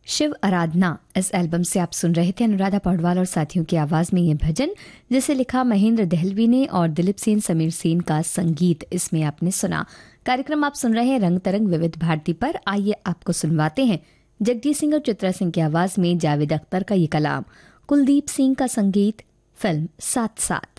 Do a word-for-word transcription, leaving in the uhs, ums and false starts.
शिव आराधना इस एल्बम से आप सुन रहे थे अनुराधा पौडवाल और साथियों की आवाज में ये भजन, जिसे लिखा महेंद्र दहलवी ने और दिलीप सेन समीर सेन का संगीत इसमें आपने सुना। कार्यक्रम आप सुन रहे हैं रंग तरंग विविध भारती पर। आइए आपको सुनवाते हैं जगजीत सिंह और चित्रा सिंह की आवाज में जावेद अख्तर का ये कलाम, कुलदीप सिंह का संगीत, फिल्म साथ साथ।